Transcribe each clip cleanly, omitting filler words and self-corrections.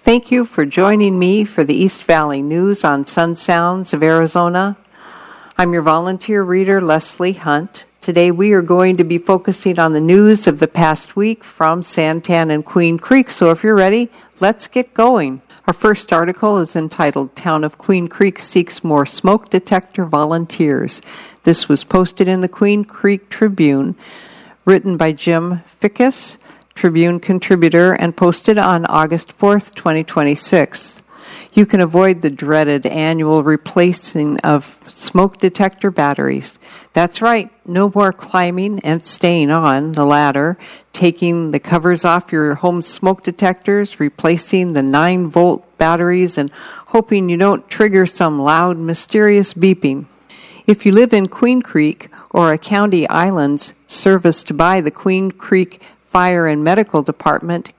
Thank you for joining me for the East Valley News on Sun Sounds of Arizona. I'm your volunteer reader, Leslie Hunt. Today we are going to be focusing on the news of the past week from Santan and Queen Creek, so if you're ready, let's get going. Our first article is entitled, Town of Queen Creek Seeks More Smoke Detector Volunteers. This was posted in the Queen Creek Tribune, written by Jim Fickus, Tribune contributor, and posted on August 4th, 2026. You can avoid the dreaded annual replacing of smoke detector batteries. That's right, no more climbing and staying on the ladder, taking the covers off your home smoke detectors, replacing the 9-volt batteries, and hoping you don't trigger some loud, mysterious beeping. If you live in Queen Creek or a county islands serviced by the Queen Creek Fire and Medical Department,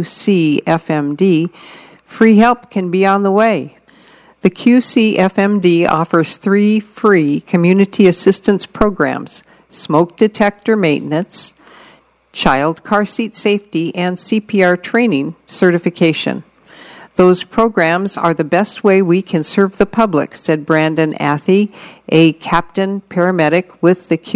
QCFMD, free help can be on the way. The QCFMD offers 3 free community assistance programs: smoke detector maintenance, child car seat safety, and CPR training certification. Those programs are the best way we can serve the public, said Brandon Athey, a captain paramedic with the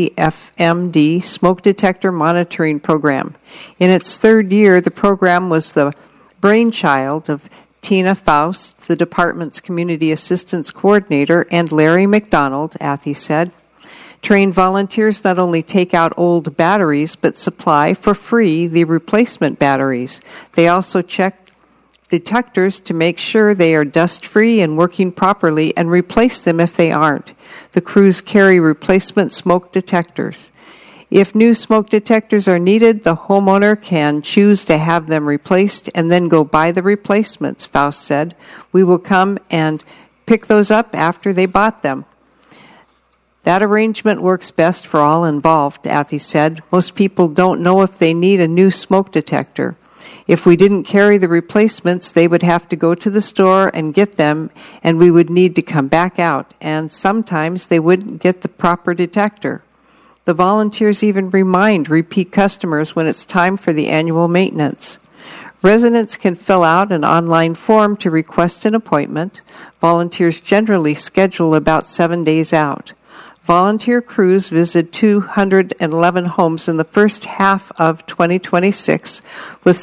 QCFMD Smoke Detector Monitoring Program. In its 3rd year, the program was the brainchild of Tina Faust, the department's Community Assistance Coordinator, and Larry McDonald, Athey said. Trained volunteers not only take out old batteries, but supply for free the replacement batteries. They also check detectors to make sure they are dust-free and working properly and replace them if they aren't. The crews carry replacement smoke detectors. If new smoke detectors are needed, the homeowner can choose to have them replaced and then go buy the replacements, Faust said. We will come and pick those up after they bought them. That arrangement works best for all involved, Athey said. Most people don't know if they need a new smoke detector. If we didn't carry the replacements, they would have to go to the store and get them, and we would need to come back out, and sometimes they wouldn't get the proper detector. The volunteers even remind repeat customers when it's time for the annual maintenance. Residents can fill out an online form to request an appointment. Volunteers generally schedule about 7 days out. Volunteer crews visit 211 homes in the first half of 2026, with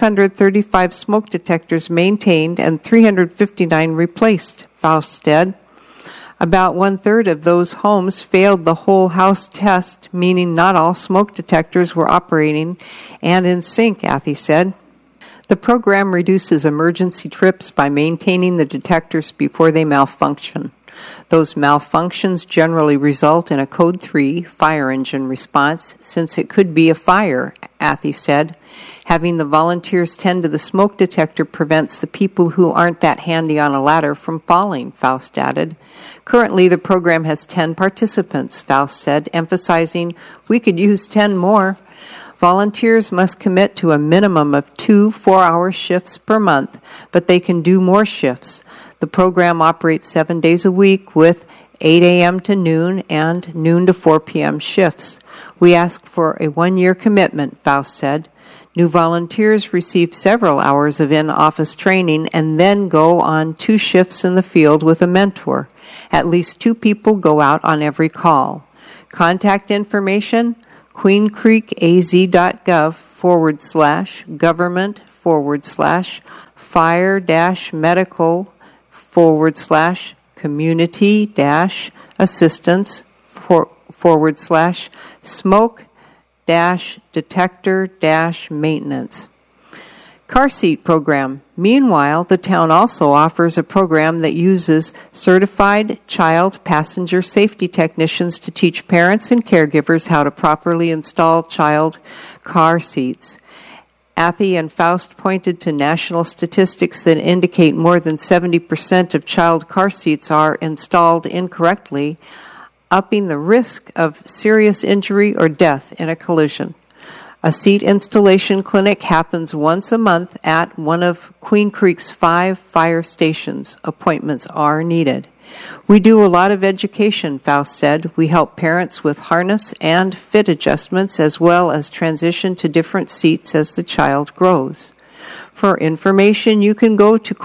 635 smoke detectors maintained and 359 replaced, Faust said. About 1/3 of those homes failed the whole house test, meaning not all smoke detectors were operating and in sync, Athey said. The program reduces emergency trips by maintaining the detectors before they malfunction. Those malfunctions generally result in a Code 3 fire engine response, since it could be a fire, Athey said. Having the volunteers tend to the smoke detector prevents the people who aren't that handy on a ladder from falling, Faust added. Currently, the program has 10 participants, Faust said, emphasizing we could use 10 more. Volunteers must commit to a minimum of 2 4-hour shifts per month, but they can do more shifts. The program operates 7 days a week with 8 a.m. to noon and noon to 4 p.m. shifts. We ask for a 1-year commitment, Faust said. New volunteers receive several hours of in-office training and then go on 2 shifts in the field with a mentor. At least 2 people go out on every call. Contact information, queencreek.az.gov/government/fire-medical/smoke-detector-maintenance. Car seat program. Meanwhile, the town also offers a program that uses certified child passenger safety technicians to teach parents and caregivers how to properly install child car seats. Athey and Faust pointed to national statistics that indicate more than 70% of child car seats are installed incorrectly, upping the risk of serious injury or death in a collision. A seat installation clinic happens once a month at one of Queen Creek's 5 fire stations. Appointments are needed. We do a lot of education, Faust said. We help parents with harness and fit adjustments as well as transition to different seats as the child grows. For information, you can go to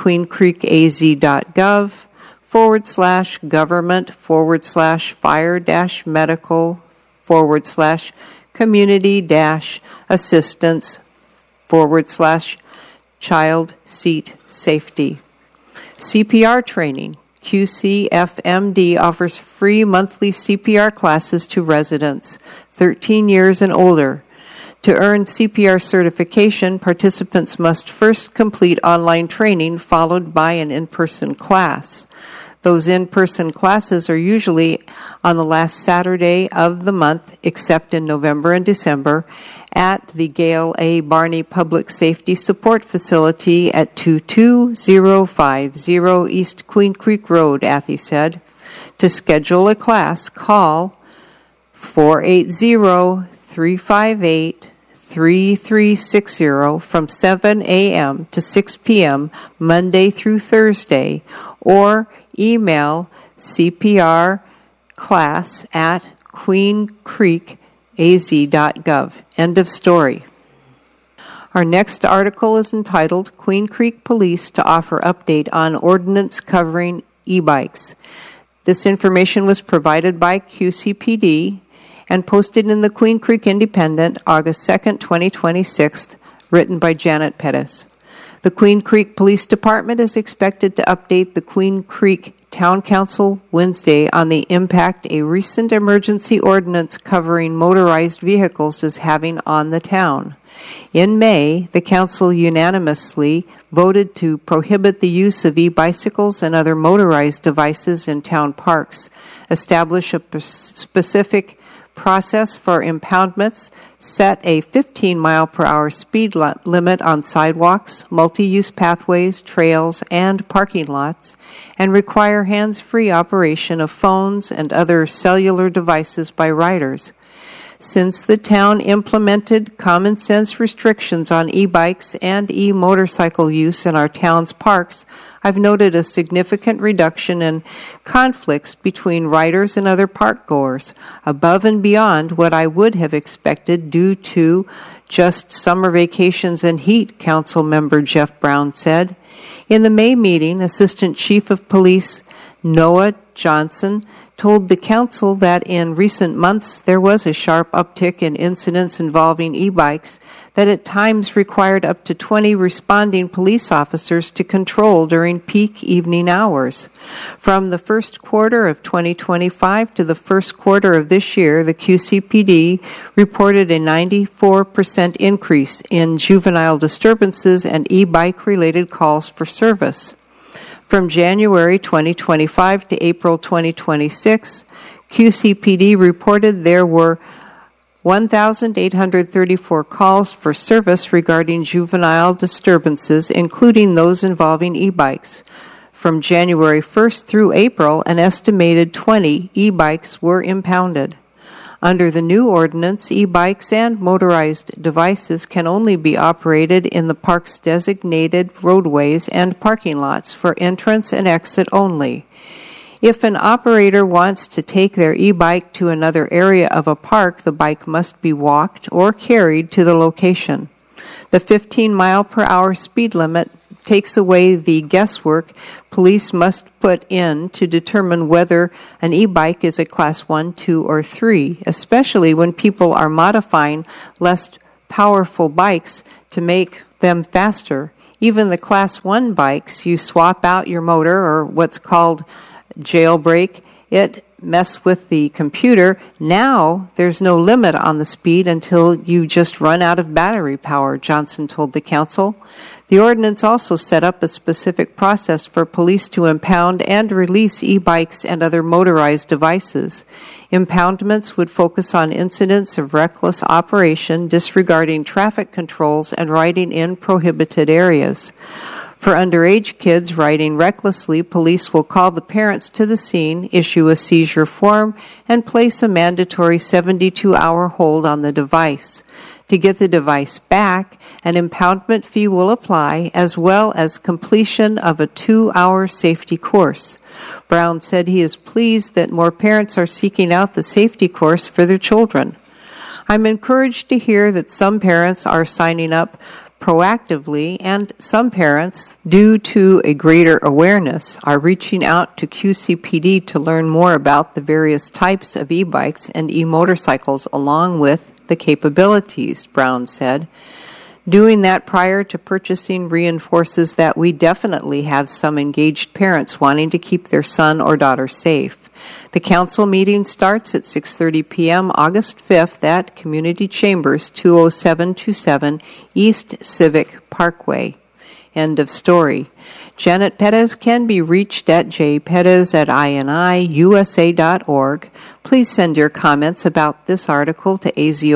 queencreek.az.gov/government/fire-medical/assistance/child seat safety. CPR training. QCFMD offers free monthly CPR classes to residents 13 years and older. To earn CPR certification, participants must first complete online training followed by an in-person class. Those in-person classes are usually on the last Saturday of the month, except in November and December, at the Gail A. Barney Public Safety Support Facility at 22050 East Queen Creek Road, Athey said. To schedule a class, call 480-358-3360 from 7 a.m. to 6 p.m. Monday through Thursday, or email cprclass@queencreekaz.gov. End of story. Our next article is entitled Queen Creek Police to Offer Update on Ordinance Covering E-Bikes. This information was provided by QCPD and posted in the Queen Creek Independent, August 2nd, 2026, written by Janet Pettis. The Queen Creek Police Department is expected to update the Queen Creek Town Council Wednesday on the impact a recent emergency ordinance covering motorized vehicles is having on the town. In May, the council unanimously voted to prohibit the use of e-bicycles and other motorized devices in town parks, establish a specific process for impoundments, set a 15-mile-per-hour speed limit on sidewalks, multi-use pathways, trails, and parking lots, and require hands-free operation of phones and other cellular devices by riders. Since the town implemented common-sense restrictions on e-bikes and e-motorcycle use in our town's parks, I've noted a significant reduction in conflicts between riders and other park goers, above and beyond what I would have expected due to just summer vacations and heat, Council Member Jeff Brown said. In the May meeting, Assistant Chief of Police Noah Johnson told the council that in recent months there was a sharp uptick in incidents involving e-bikes that at times required up to 20 responding police officers to control during peak evening hours. From the first quarter of 2025 to the first quarter of this year, the QCPD reported a 94% increase in juvenile disturbances and e-bike related calls for service. From January 2025 to April 2026, QCPD reported there were 1,834 calls for service regarding juvenile disturbances, including those involving e-bikes. From January 1st through April, an estimated 20 e-bikes were impounded. Under the new ordinance, e-bikes and motorized devices can only be operated in the park's designated roadways and parking lots for entrance and exit only. If an operator wants to take their e-bike to another area of a park, the bike must be walked or carried to the location. The 15-mile-per-hour speed limit takes away the guesswork police must put in to determine whether an e-bike is a Class 1, 2, or 3, especially when people are modifying less powerful bikes to make them faster. Even the Class 1 bikes, you swap out your motor, or what's called jailbreak it, mess with the computer. Now there's no limit on the speed until you just run out of battery power, Johnson told the council. The ordinance also set up a specific process for police to impound and release e-bikes and other motorized devices. Impoundments would focus on incidents of reckless operation, disregarding traffic controls, and riding in prohibited areas. For underage kids riding recklessly, police will call the parents to the scene, issue a seizure form, and place a mandatory 72-hour hold on the device. To get the device back, an impoundment fee will apply, as well as completion of a 2-hour safety course. Brown said he is pleased that more parents are seeking out the safety course for their children. I'm encouraged to hear that some parents are signing up proactively, and some parents, due to a greater awareness, are reaching out to QCPD to learn more about the various types of e-bikes and e-motorcycles along with the capabilities, Brown said. Doing that prior to purchasing reinforces that we definitely have some engaged parents wanting to keep their son or daughter safe. The council meeting starts at 6:30 p.m. August 5th at Community Chambers, 20727 East Civic Parkway. End of story. Janet Perez can be reached at jperez@iniusa.org. Please send your comments about this article to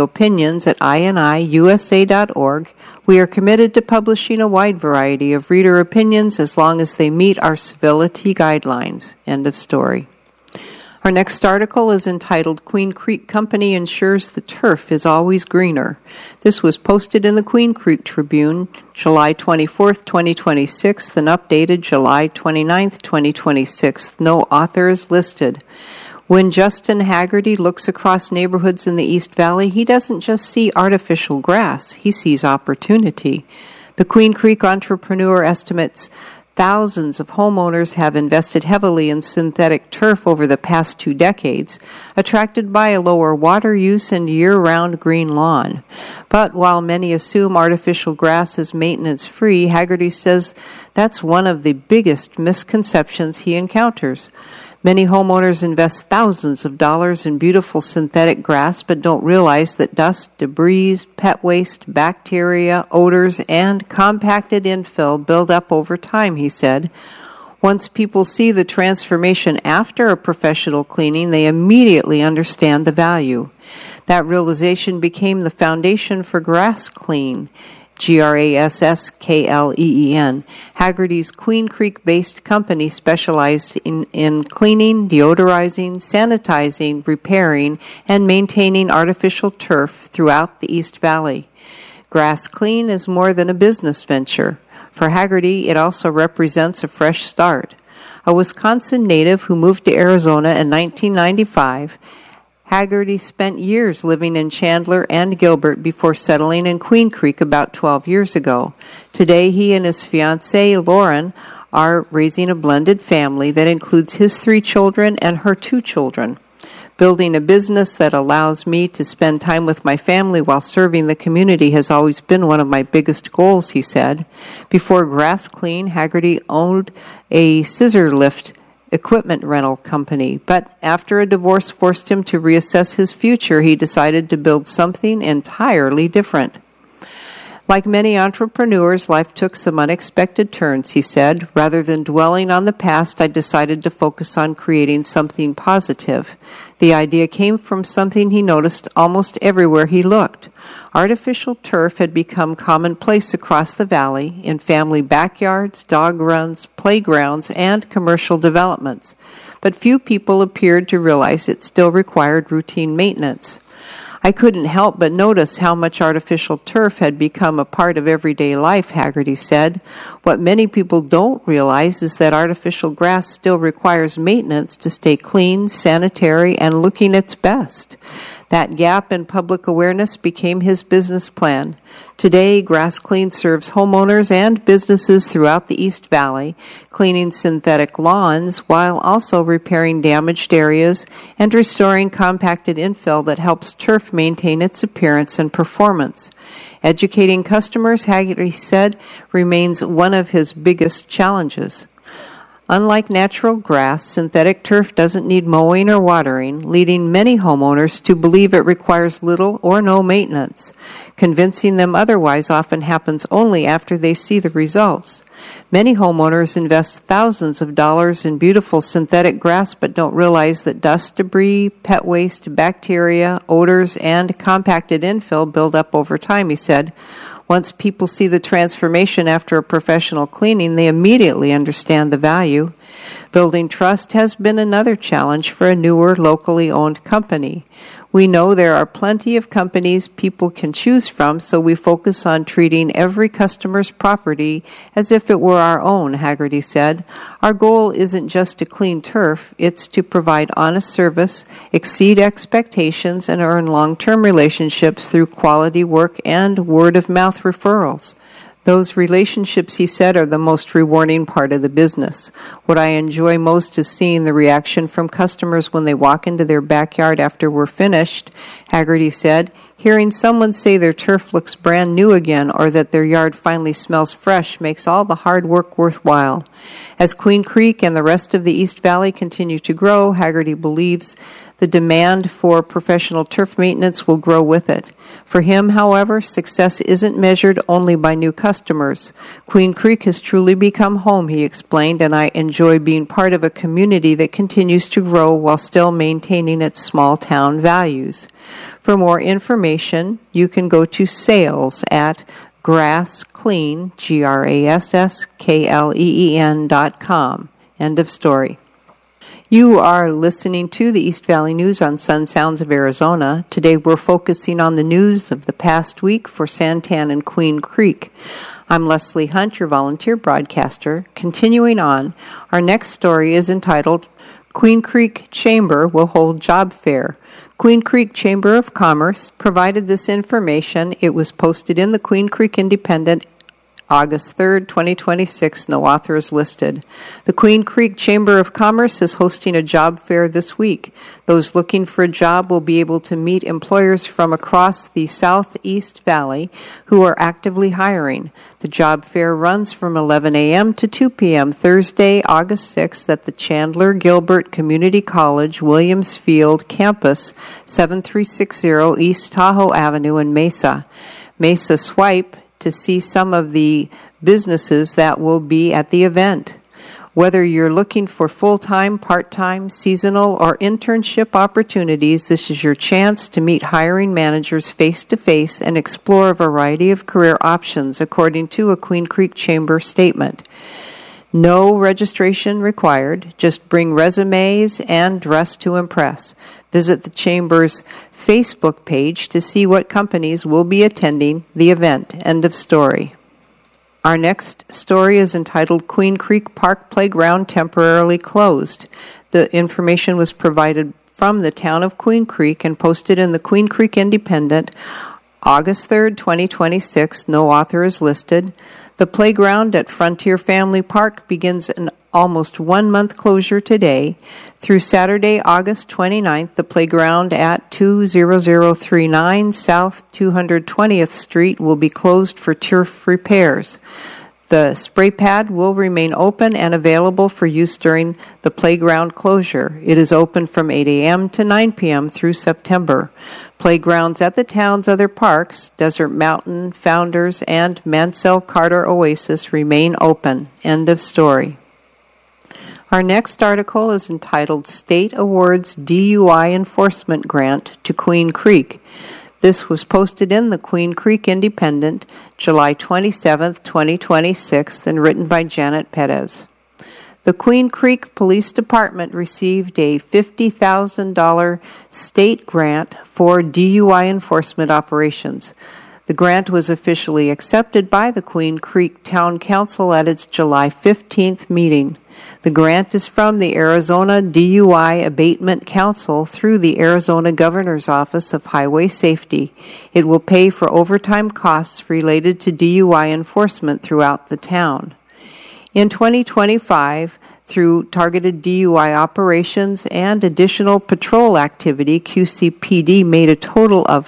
azopinions@iniusa.org. We are committed to publishing a wide variety of reader opinions as long as they meet our civility guidelines. End of story. Our next article is entitled Queen Creek Company Ensures the Turf is Always Greener. This was posted in the Queen Creek Tribune, July 24th, 2026, and updated July 29th, 2026. No author is listed. When Justin Haggerty looks across neighborhoods in the East Valley, he doesn't just see artificial grass, he sees opportunity. The Queen Creek entrepreneur estimates thousands of homeowners have invested heavily in synthetic turf over the past 2 decades, attracted by a lower water use and year-round green lawn. But while many assume artificial grass is maintenance-free, Haggerty says that's one of the biggest misconceptions he encounters. Many homeowners invest thousands of dollars in beautiful synthetic grass but don't realize that dust, debris, pet waste, bacteria, odors, and compacted infill build up over time, he said. Once people see the transformation after a professional cleaning, they immediately understand the value. That realization became the foundation for Grass Clean, GRASSKLEEN. Haggerty's Queen Creek-based company specialized in cleaning, deodorizing, sanitizing, repairing, and maintaining artificial turf throughout the East Valley. Grass Clean is more than a business venture. For Haggerty, it also represents a fresh start. A Wisconsin native who moved to Arizona in 1995, Haggerty spent years living in Chandler and Gilbert before settling in Queen Creek about 12 years ago. Today, he and his fiancée, Lauren, are raising a blended family that includes his 3 children and her 2 children. Building a business that allows me to spend time with my family while serving the community has always been one of my biggest goals, he said. Before Grass Clean, Haggerty owned a scissor lift equipment rental company, but after a divorce forced him to reassess his future, he decided to build something entirely different. Like many entrepreneurs, life took some unexpected turns, he said. Rather than dwelling on the past, I decided to focus on creating something positive. The idea came from something he noticed almost everywhere he looked. Artificial turf had become commonplace across the valley in family backyards, dog runs, playgrounds, and commercial developments. But few people appeared to realize it still required routine maintenance. I couldn't help but notice how much artificial turf had become a part of everyday life, Haggerty said. What many people don't realize is that artificial grass still requires maintenance to stay clean, sanitary, and looking its best. That gap in public awareness became his business plan. Today, Grass Clean serves homeowners and businesses throughout the East Valley, cleaning synthetic lawns while also repairing damaged areas and restoring compacted infill that helps turf maintain its appearance and performance. Educating customers, Haggerty said, remains one of his biggest challenges. Unlike natural grass, synthetic turf doesn't need mowing or watering, leading many homeowners to believe it requires little or no maintenance. Convincing them otherwise often happens only after they see the results. Many homeowners invest thousands of dollars in beautiful synthetic grass but don't realize that dust, debris, pet waste, bacteria, odors, and compacted infill build up over time, he said. Once people see the transformation after a professional cleaning, they immediately understand the value. Building trust has been another challenge for a newer, locally owned company. We know there are plenty of companies people can choose from, so we focus on treating every customer's property as if it were our own, Haggerty said. Our goal isn't just to clean turf, it's to provide honest service, exceed expectations, and earn long-term relationships through quality work and word-of-mouth mouth referrals. Those relationships, he said, are the most rewarding part of the business. What I enjoy most is seeing the reaction from customers when they walk into their backyard after we're finished, Haggerty said. Hearing someone say their turf looks brand new again or that their yard finally smells fresh makes all the hard work worthwhile. As Queen Creek and the rest of the East Valley continue to grow, Haggerty believes the demand for professional turf maintenance will grow with it. For him, however, success isn't measured only by new customers. Queen Creek has truly become home, he explained, and I enjoy being part of a community that continues to grow while still maintaining its small town values. For more information, you can go to sales at grassclean, GRASSKLEEN.com. End of story. You are listening to the East Valley News on Sun Sounds of Arizona. Today we're focusing on the news of the past week for Santan and Queen Creek. I'm Leslie Hunt, your volunteer broadcaster. Continuing on, our next story is entitled, Queen Creek Chamber will hold job fair. Queen Creek Chamber of Commerce provided this information. It was posted in the Queen Creek Independent August 3rd, 2026. No author is listed. The Queen Creek Chamber of Commerce is hosting a job fair this week. Those looking for a job will be able to meet employers from across the Southeast Valley who are actively hiring. The job fair runs from 11 a.m. to 2 p.m. Thursday, August 6th at the Chandler Gilbert Community College, Williams Field Campus, 7360 East Tahoe Avenue in Mesa. Mesa Swipe to see some of the businesses that will be at the event. Whether you're looking for full-time, part-time, seasonal, or internship opportunities, this is your chance to meet hiring managers face-to-face and explore a variety of career options, according to a Queen Creek Chamber statement. No registration required. Just bring resumes and dress to impress. Visit the Chamber's Facebook page to see what companies will be attending the event. End of story. Our next story is entitled Queen Creek Park Playground Temporarily Closed. The information was provided from the town of Queen Creek and posted in the Queen Creek Independent August 3rd, 2026. No author is listed. The playground at Frontier Family Park begins an almost 1 month closure today. Through Saturday, August 29th, the playground at 20039 South 220th Street will be closed for turf repairs. The spray pad will remain open and available for use during the playground closure. It is open from 8 a.m. to 9 p.m. through September. Playgrounds at the town's other parks, Desert Mountain, Founders, and Mansell Carter Oasis, remain open. End of story. Our next article is entitled State Awards DUI Enforcement Grant to Queen Creek. This was posted in the Queen Creek Independent, July 27, 2026, and written by Janet Perez. The Queen Creek Police Department received a $50,000 state grant for DUI enforcement operations. The grant was officially accepted by the Queen Creek Town Council at its July 15th meeting. The grant is from the Arizona DUI Abatement Council through the Arizona Governor's Office of Highway Safety. It will pay for overtime costs related to DUI enforcement throughout the town. In 2025, through targeted DUI operations and additional patrol activity, QCPD made a total of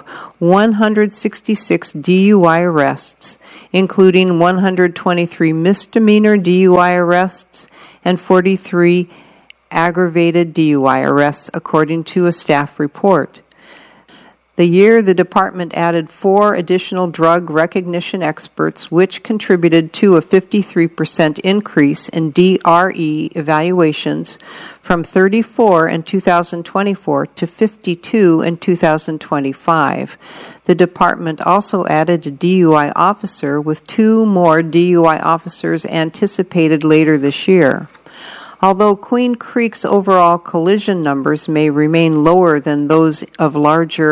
166 DUI arrests, including 123 misdemeanor DUI arrests and 43 aggravated DUI arrests, according to a staff report. The year, the department added 4 additional drug recognition experts, which contributed to a 53% increase in DRE evaluations from 34 in 2024 to 52 in 2025. The department also added a DUI officer, with 2 more DUI officers anticipated later this year. Although Queen Creek's overall collision numbers may remain lower than those of larger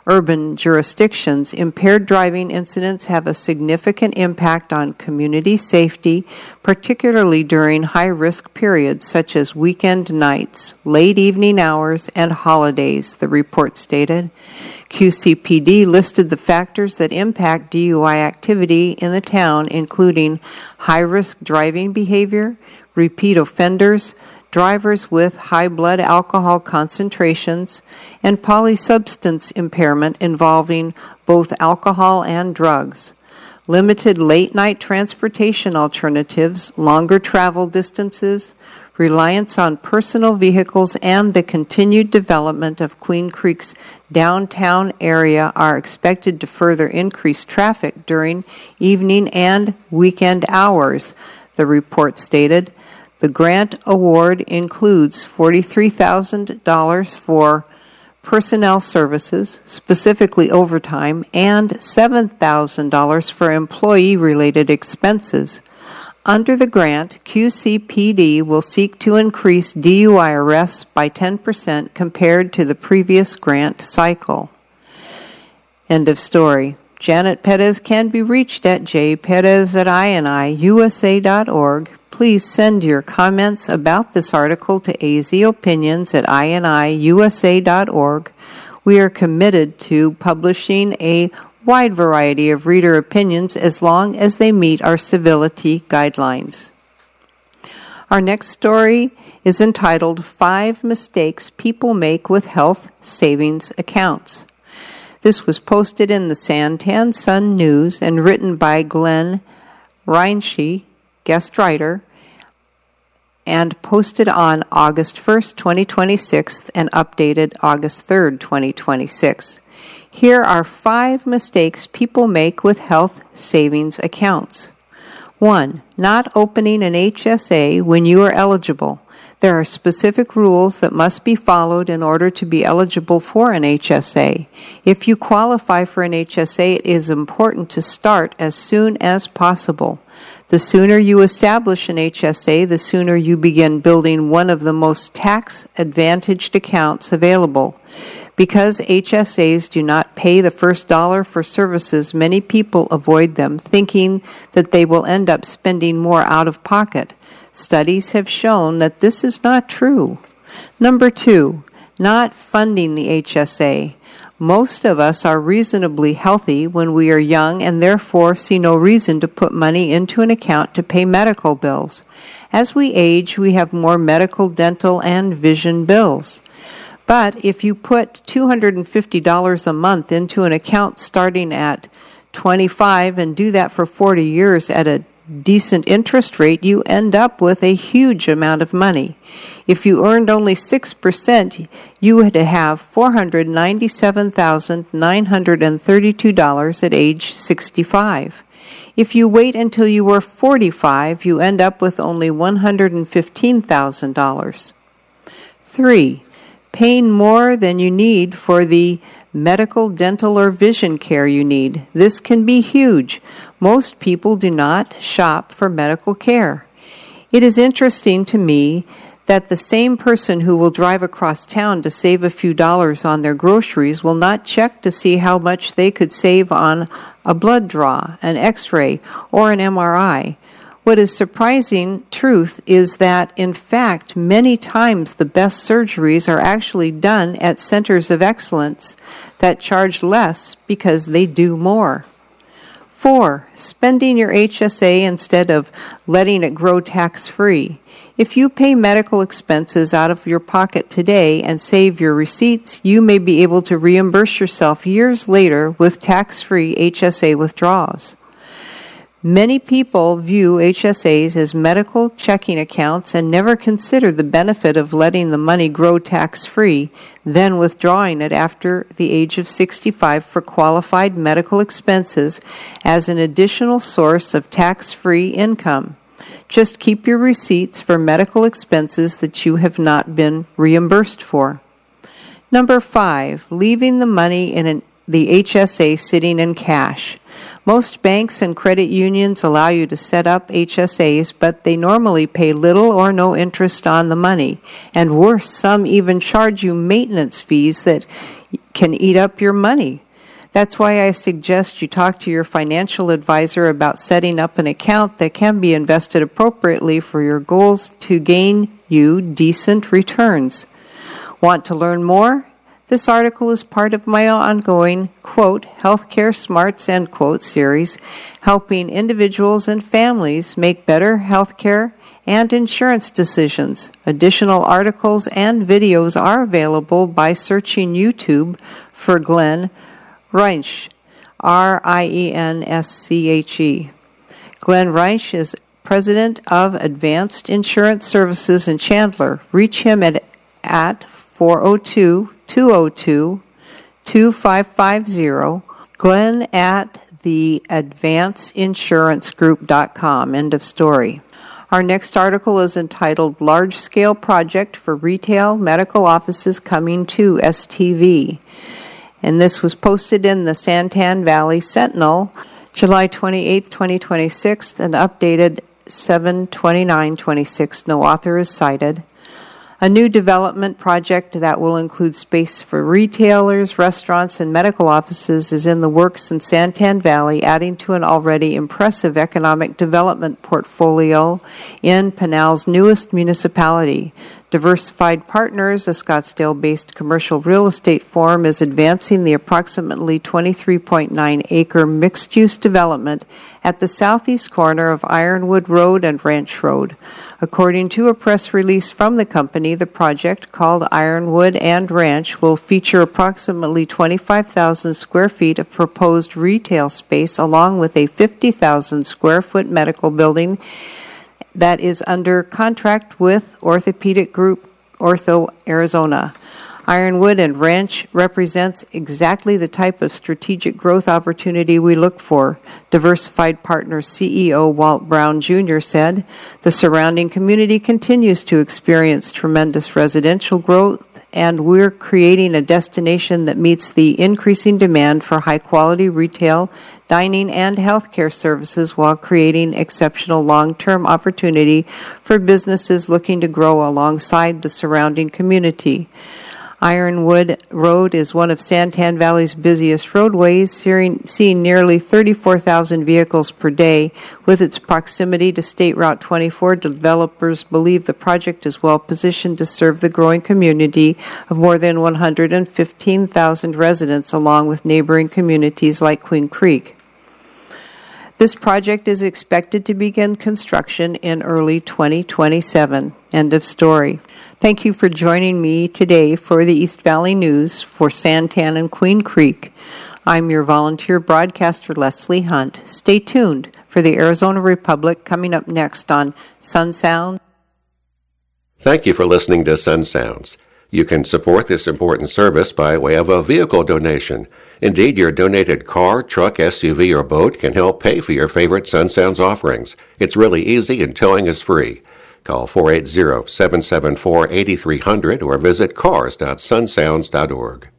urban jurisdictions, impaired driving incidents have a significant impact on community safety, particularly during high-risk periods such as weekend nights, late evening hours, and holidays, the report stated. QCPD listed the factors that impact DUI activity in the town, including high-risk driving behavior, repeat offenders, drivers with high blood alcohol concentrations, and polysubstance impairment involving both alcohol and drugs. Limited late-night transportation alternatives, longer travel distances, reliance on personal vehicles, and the continued development of Queen Creek's downtown area are expected to further increase traffic during evening and weekend hours, the report stated. The grant award includes $43,000 for personnel services, specifically overtime, and $7,000 for employee-related expenses. Under the grant, QCPD will seek to increase DUI arrests by 10% compared to the previous grant cycle. End of story. Janet Perez can be reached at jperez@iniusa.org. Please send your comments about this article to azopinions@iniusa.org. We are committed to publishing a wide variety of reader opinions as long as they meet our civility guidelines. Our next story is entitled 5 Mistakes People Make with Health Savings Accounts. This was posted in the Santan Sun News and written by Glenn Reinschie, guest writer, and posted on August 1st, 2026, and updated August 3rd, 2026. Here are 5 mistakes people make with health savings accounts. 1. Not opening an HSA when you are eligible. There are specific rules that must be followed in order to be eligible for an HSA. If you qualify for an HSA, it is important to start as soon as possible. The sooner you establish an HSA, the sooner you begin building one of the most tax-advantaged accounts available. Because HSAs do not pay the first dollar for services, many people avoid them, thinking that they will end up spending more out of pocket. Studies have shown that this is not true. Number 2, not funding the HSA. Most of us are reasonably healthy when we are young and therefore see no reason to put money into an account to pay medical bills. As we age, we have more medical, dental, and vision bills. But if you put $250 a month into an account starting at 25 and do that for 40 years at a decent interest rate, you end up with a huge amount of money. If you earned only 6%, you would have $497,932 at age 65. If you wait until you were 45, you end up with only $115,000. 3. Paying more than you need for the medical, dental, or vision care you need. This can be huge. Most people do not shop for medical care. It is interesting to me that the same person who will drive across town to save a few dollars on their groceries will not check to see how much they could save on a blood draw, an X-ray, or an MRI. What is surprising truth is that, in fact, many times the best surgeries are actually done at centers of excellence that charge less because they do more. 4. Spending your HSA instead of letting it grow tax-free. If you pay medical expenses out of your pocket today and save your receipts, you may be able to reimburse yourself years later with tax-free HSA withdrawals. Many people view HSAs as medical checking accounts and never consider the benefit of letting the money grow tax-free, then withdrawing it after the age of 65 for qualified medical expenses as an additional source of tax-free income. Just keep your receipts for medical expenses that you have not been reimbursed for. Number 5, leaving the money in the HSA sitting in cash. Most banks and credit unions allow you to set up HSAs, but they normally pay little or no interest on the money. And worse, some even charge you maintenance fees that can eat up your money. That's why I suggest you talk to your financial advisor about setting up an account that can be invested appropriately for your goals to gain you decent returns. Want to learn more? This article is part of my ongoing, quote, Healthcare Smarts, end quote, series, helping individuals and families make better healthcare and insurance decisions. Additional articles and videos are available by searching YouTube for Glenn Reinsch, R-I-E-N-S-C-H-E. Glenn Reinsch is president of Advanced Insurance Services in Chandler. Reach him at 402-202-2550, Glenn at theadvancedinsurancegroup.com. End of story. Our next article is entitled Large Scale Project for Retail Medical Offices Coming to STV. And this was posted in the Santan Valley Sentinel, July 28, 2026, and updated 7/29/26. No author is cited. A new development project that will include space for retailers, restaurants, and medical offices is in the works in Santan Valley, adding to an already impressive economic development portfolio in Pinal's newest municipality. Diversified Partners, a Scottsdale-based commercial real estate firm, is advancing the approximately 23.9-acre mixed-use development at the southeast corner of Ironwood Road and Ranch Road. According to a press release from the company, the project, called Ironwood and Ranch, will feature approximately 25,000 square feet of proposed retail space along with a 50,000 square foot medical building that is under contract with orthopedic group Ortho Arizona. Ironwood and Ranch represents exactly the type of strategic growth opportunity we look for, Diversified Partners CEO Walt Brown Jr. said. The surrounding community continues to experience tremendous residential growth, and we're creating a destination that meets the increasing demand for high-quality retail, dining, and healthcare services while creating exceptional long-term opportunity for businesses looking to grow alongside the surrounding community. Ironwood Road is one of Santan Valley's busiest roadways, seeing nearly 34,000 vehicles per day. With its proximity to State Route 24, developers believe the project is well positioned to serve the growing community of more than 115,000 residents, along with neighboring communities like Queen Creek. This project is expected to begin construction in early 2027. End of story. Thank you for joining me today for the East Valley News for Santan and Queen Creek. I'm your volunteer broadcaster, Leslie Hunt. Stay tuned for the Arizona Republic coming up next on Sun Sound. Thank you for listening to Sun Sounds. You can support this important service by way of a vehicle donation. Indeed, your donated car, truck, SUV, or boat can help pay for your favorite Sun Sounds offerings. It's really easy and towing is free. Call 480-774-8300 or visit cars.sunsounds.org.